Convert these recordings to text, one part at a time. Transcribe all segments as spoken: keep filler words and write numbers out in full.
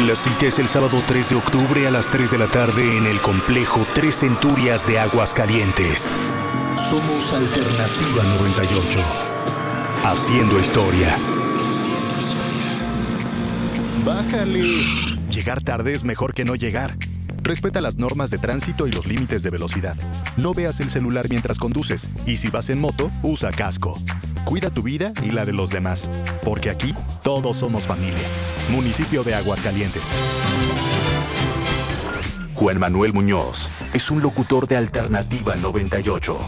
La cita es el sábado tres de octubre a las tres de la tarde en el complejo Tres Centurias de Aguascalientes. Somos Alternativa noventa y ocho. Haciendo historia. Bájale. Llegar tarde es mejor que no llegar. Respeta las normas de tránsito y los límites de velocidad. No veas el celular mientras conduces. Y si vas en moto, usa casco. Cuida tu vida y la de los demás. Porque aquí, todos somos familia. Municipio de Aguascalientes. Juan Manuel Muñoz es un locutor de Alternativa noventa y ocho.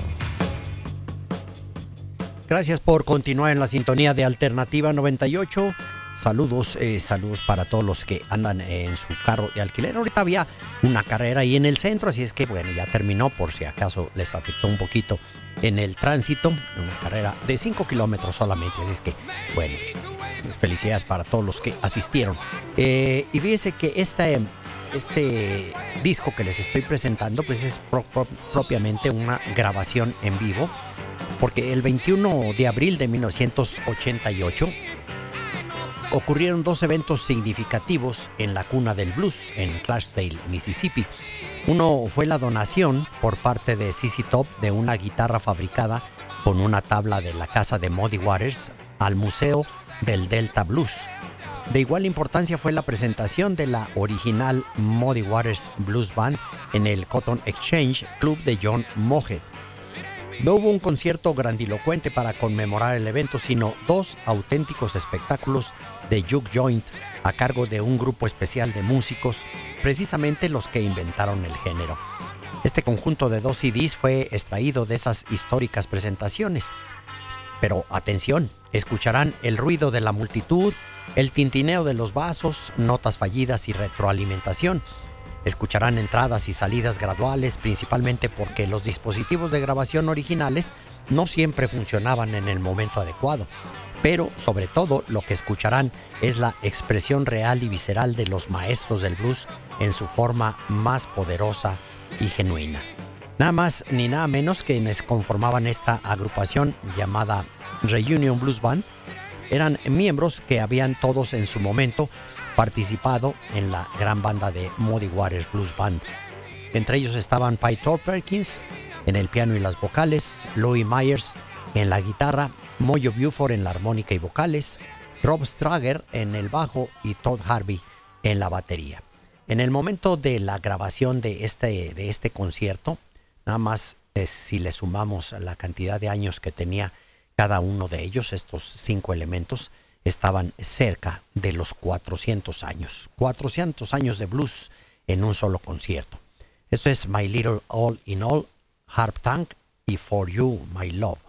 Gracias por continuar en la sintonía de Alternativa noventa y ocho. Saludos, eh, saludos para todos los que andan en su carro de alquiler. Ahorita había una carrera ahí en el centro, así es que bueno, ya terminó por si acaso les afectó un poquito en el tránsito. Una carrera de cinco kilómetros solamente, así es que bueno, felicidades para todos los que asistieron. Eh, y fíjense que este, este disco que les estoy presentando pues es pro, pro, propiamente una grabación en vivo, porque el veintiuno de abril de mil novecientos ochenta y ocho ocurrieron dos eventos significativos en la cuna del blues, en Clarksdale, Mississippi. Uno fue la donación por parte de Z Z Top de una guitarra fabricada con una tabla de la casa de Muddy Waters al Museo del Delta Blues. De igual importancia fue la presentación de la original Muddy Waters Blues Band en el Cotton Exchange Club de John Moget. No hubo un concierto grandilocuente para conmemorar el evento, sino dos auténticos espectáculos de juke joint a cargo de un grupo especial de músicos, precisamente los que inventaron el género. Este conjunto de dos C Ds fue extraído de esas históricas presentaciones. Pero atención, escucharán el ruido de la multitud, el tintineo de los vasos, notas fallidas y retroalimentación. Escucharán entradas y salidas graduales, principalmente porque los dispositivos de grabación originales no siempre funcionaban en el momento adecuado. Pero, sobre todo, lo que escucharán es la expresión real y visceral de los maestros del blues en su forma más poderosa y genuina. Nada más ni nada menos que quienes conformaban esta agrupación llamada Reunion Blues Band eran miembros que habían todos en su momento participado en la gran banda de Muddy Waters Blues Band. Entre ellos estaban Pytor Perkins en el piano y las vocales, Louis Myers en la guitarra, Mojo Buford en la armónica y vocales, Rob Strager en el bajo y Todd Harvey en la batería. En el momento de la grabación de este, de este concierto, nada más eh, si le sumamos la cantidad de años que tenía cada uno de ellos, estos cinco elementos, estaban cerca de los cuatrocientos años. cuatrocientos años de blues en un solo concierto. Esto es My Little All in All, Harp Tank y For You, My Love.